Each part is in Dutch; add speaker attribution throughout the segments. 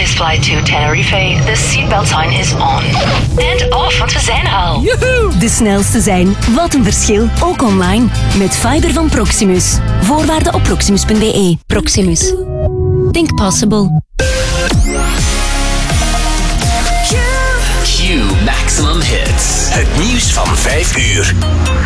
Speaker 1: this flight to Tenerife, the seatbelt sign is on. And off, want we zijn er al.
Speaker 2: Joehoe! De snelste zijn. Wat een verschil. Ook online. Met fiber van Proximus. Voorwaarden op proximus.be. Proximus. Think possible.
Speaker 3: Q Maximum Hits. Het nieuws van 5 uur.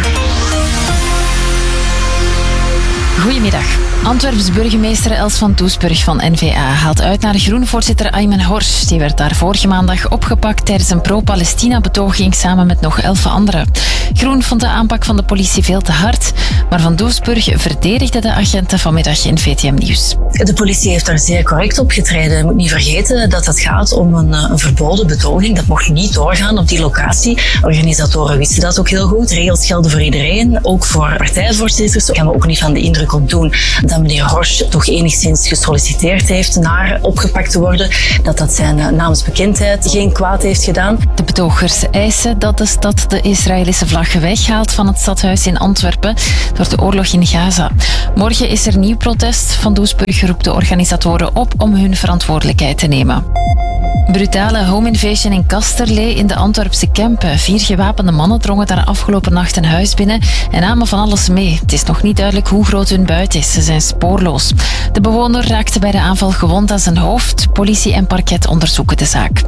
Speaker 4: Goedemiddag. Antwerps burgemeester Els van Doesburg van N-VA haalt uit naar Groen-voorzitter Ayman Horsch. Die werd daar vorige maandag opgepakt tijdens een pro-Palestina-betoging samen met nog 11 anderen. Groen vond de aanpak van de politie veel te hard, maar Van Doesburg verdedigde de agenten vanmiddag in VTM Nieuws.
Speaker 5: De politie heeft daar zeer correct opgetreden. Je moet niet vergeten dat het gaat om een verboden betoging. Dat mocht niet doorgaan op die locatie. Organisatoren wisten dat ook heel goed. Regels gelden voor iedereen, ook voor partijvoorzitters. Daar gaan we ook niet van de indruk op doen dat meneer Horsch toch enigszins gesolliciteerd heeft naar opgepakt te worden. Dat zijn naamsbekendheid geen kwaad heeft gedaan.
Speaker 4: De betogers eisen dat de stad de Israëlische vlag weghaalt van het stadhuis in Antwerpen door de oorlog in Gaza. Morgen is er nieuw protest. Van Doesburg roept de organisatoren op om hun verantwoordelijkheid te nemen. Brutale home invasion in Kasterlee in de Antwerpse Kempen. 4 gewapende mannen drongen daar afgelopen nacht een huis binnen en namen van alles mee. Het is nog niet duidelijk hoe groot hun buit is. Ze zijn spoorloos. De bewoner raakte bij de aanval gewond aan zijn hoofd. Politie en parket onderzoeken de zaak.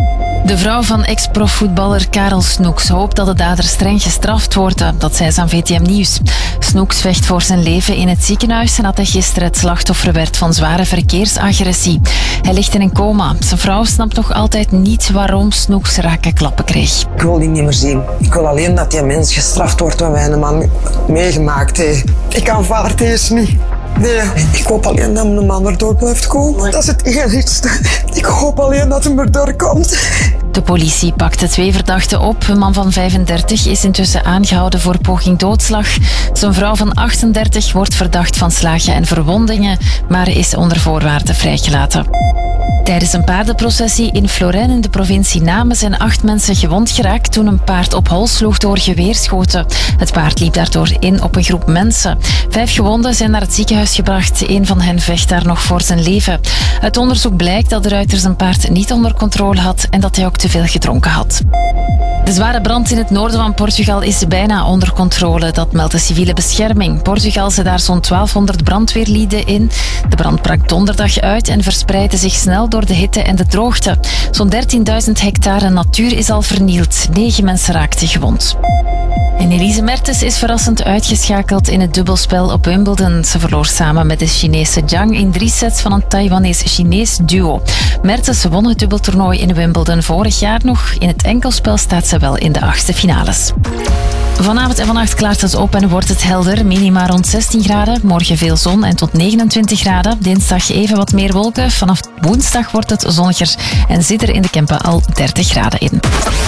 Speaker 4: De vrouw van ex-profvoetballer Karel Snoeks hoopt dat de dader streng gestraft wordt. Dat zei ze aan VTM Nieuws. Snoeks vecht voor zijn leven in het ziekenhuis en had hij gisteren het slachtoffer werd van zware verkeersagressie. Hij ligt in een coma. Zijn vrouw snapt nog altijd niet waarom Snoeks rake klappen kreeg.
Speaker 6: Ik wil die niet meer zien. Ik wil alleen dat die mens gestraft wordt wat wij een man meegemaakt heeft. Ik aanvaard deze niet. Nee, ik hoop alleen dat mijn man erdoor blijft komen. Dat is het enigste. Ik hoop alleen dat hij erdoor komt.
Speaker 4: De politie pakte 2 verdachten op. Een man van 35 is intussen aangehouden voor poging doodslag. Zijn vrouw van 38 wordt verdacht van slagen en verwondingen, maar is onder voorwaarden vrijgelaten. Tijdens een paardenprocessie in Florijn in de provincie Namen zijn 8 mensen gewond geraakt toen een paard op hol sloeg door geweerschoten. Het paard liep daardoor in op een groep mensen. 5 gewonden zijn naar het ziekenhuis gebracht. 1 van hen vecht daar nog voor zijn leven. Uit onderzoek blijkt dat de ruiter zijn paard niet onder controle had en dat hij ook te veel gedronken had. De zware brand in het noorden van Portugal is bijna onder controle. Dat meldt de civiele bescherming. Portugal zet daar zo'n 1200 brandweerlieden in. De brand brak donderdag uit en verspreidde zich snel door de hitte en de droogte. Zo'n 13.000 hectare natuur is al vernield. 9 mensen raakten gewond. En Elise Mertens is verrassend uitgeschakeld in het dubbelspel op Wimbledon. Ze verloor samen met de Chinese Zhang in 3 sets van een Taiwanese-Chinees duo. Mertens won het dubbeltoernooi in Wimbledon vorig jaar nog. In het enkelspel staat ze wel in de 8e finales. Vanavond en vannacht klaart het op en wordt het helder. Minima rond 16 graden. Morgen veel zon en tot 29 graden. Dinsdag even wat meer wolken. Vanaf woensdag wordt het zonniger en zit er in de Kempen al 30 graden in.